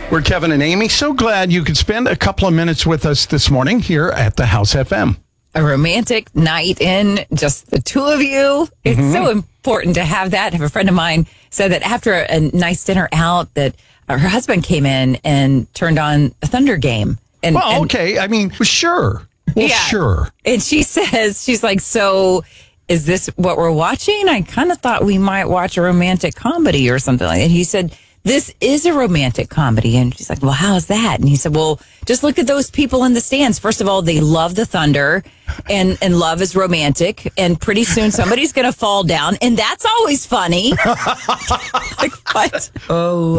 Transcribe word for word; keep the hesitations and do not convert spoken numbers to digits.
We're Kevin and Amy. So glad you could spend a couple of minutes with us this morning here at the House F M. A romantic night in, just the two of you. It's mm-hmm. so important to have that. I have a friend of mine said that after a nice dinner out, that her husband came in and turned on a Thunder game. And, well, and, okay. I mean, sure. Well, yeah. sure. And she says, she's like, so is this what we're watching? I kind of thought we might watch a romantic comedy or something like that. And he said, this is a romantic comedy. And she's like, well, how's that? And he said, well, just look at those people in the stands. First of all, they love the Thunder, and, and love is romantic. And pretty soon somebody's going to fall down. And that's always funny. Like, what? Oh.